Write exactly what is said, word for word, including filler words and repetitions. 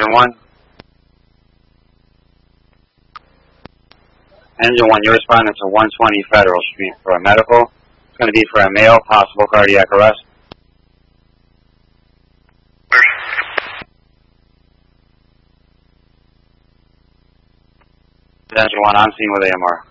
Engine one. Engine one, you're responding to one twenty Federal Street for a medical. It's going to be for a male, possible cardiac arrest. Engine one, on scene with A M R.